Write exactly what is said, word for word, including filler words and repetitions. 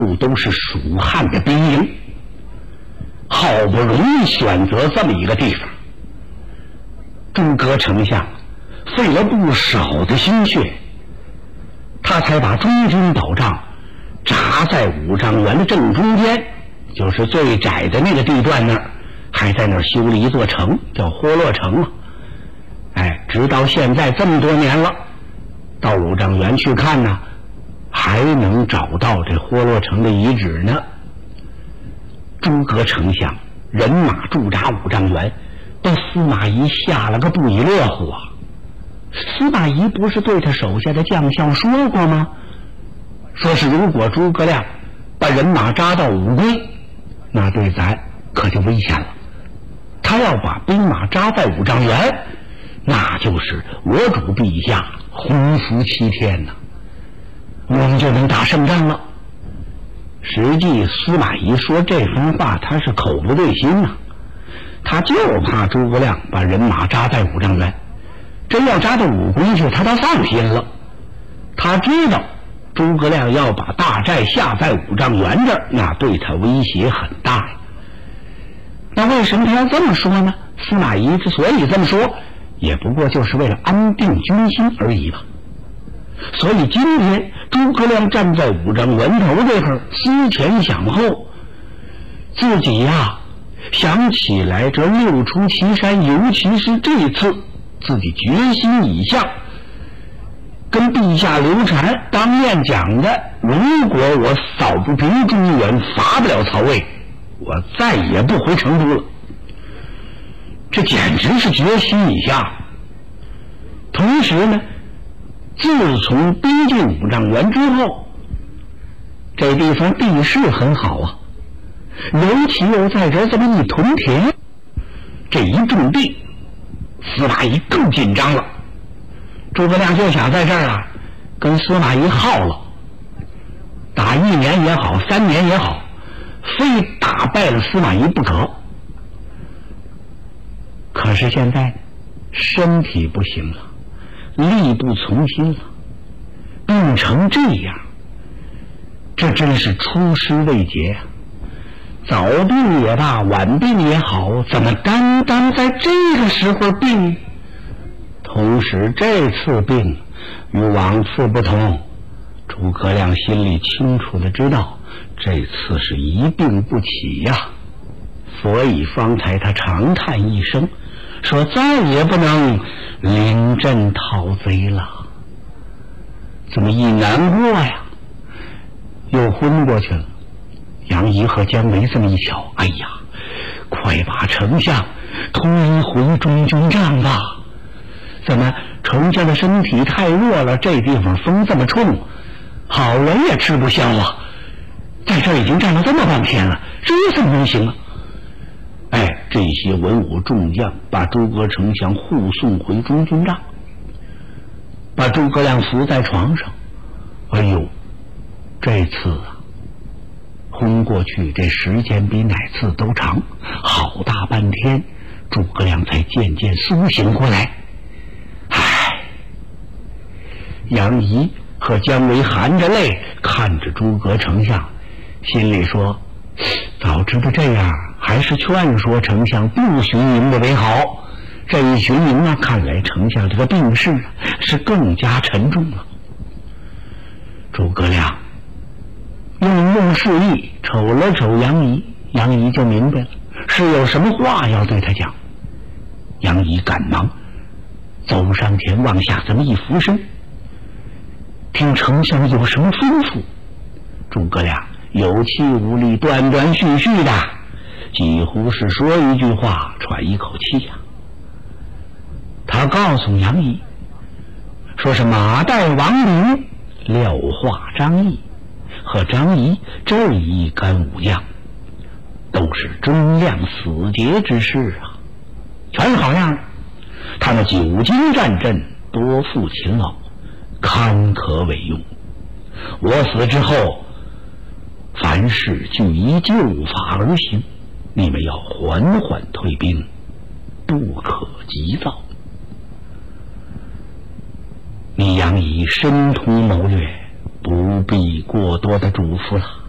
不都是蜀汉的兵营，好不容易选择这么一个地方，诸葛丞相费了不少的心血，他才把中军保障扎在五丈原的正中间，就是最窄的那个地段那儿，还在那儿修了一座城，叫霍洛城啊。哎，直到现在这么多年了，到五丈原去看呢，还能找到这霍洛城的遗址呢。诸葛丞相人马驻扎五丈原，把司马懿吓了个不亦乐乎啊！司马懿不是对他手下的将校说过吗？说是如果诸葛亮把人马扎到武归，那对咱可就危险了。他要把兵马扎在五丈原，那就是我主陛下洪福齐天呐，我们就能打胜仗了。实际司马懿说这番话，他是口不对心呐、啊，他就怕诸葛亮把人马扎在五丈原，真要扎到武归去，他倒放心了。他知道诸葛亮要把大寨下在五丈原这儿，那对他威胁很大呀。那为什么他要这么说呢？司马懿之所以这么说，也不过就是为了安定军心而已吧。所以今天诸葛亮站在五丈原头这块思前想后，自己呀、啊、想起来这六出祁山，尤其是这次自己决心已下，跟陛下刘禅当面讲的，如果我扫不平中原，伐不了曹魏，我再也不回成都了。这简直是决心已下。同时呢，自从逼近五丈原之后，这地方地势很好啊，尤其又在这这么一屯田，这一种地，司马懿更紧张了。诸葛亮就想在这儿啊跟司马懿耗了，打一年也好，三年也好，非打败了司马懿不可。可是现在身体不行了，力不从心了，病成这样，这真是出师未捷啊！早病也罢，晚病也好，怎么单单在这个时候病？同时这次病与往次不同，诸葛亮心里清楚的知道，这次是一病不起呀、啊，所以方才他长叹一声，说再也不能临阵讨贼了。这么一难过呀，又昏过去了。杨仪和姜维这么一瞧，哎呀，快把丞相推回中军帐吧！怎么丞相的身体太弱了，这地方风这么冲，好人也吃不消啊！在这儿已经站了这么半天了，这怎么能行啊？哎，这些文武众将把诸葛丞相护送回中军帐，把诸葛亮扶在床上。哎呦，这次啊昏过去，这时间比哪次都长，好大半天，诸葛亮才渐渐苏醒过来。唉，杨仪和姜维含着泪看着诸葛丞相，心里说，早知道这样，还是劝说丞相不巡营的为好。这一巡营啊，看来丞相这个病势啊是更加沉重了。诸葛亮用用示意，瞅了瞅杨仪，杨仪就明白了，是有什么话要对他讲。杨仪赶忙走上前，往下这么一俯身，听丞相有什么吩咐。诸葛亮有气无力，断断续续的，几乎是说一句话喘一口气呀、啊。他告诉杨仪，说是马岱、王陵、廖化、张翼和张仪这一干武将，都是忠亮死节之士啊，全是好样的。他们久经战阵，多负勤劳，堪可委用。我死之后，凡事据依旧法而行，你们要缓缓退兵，不可急躁。你杨仪深通谋略，不必过多的嘱咐了。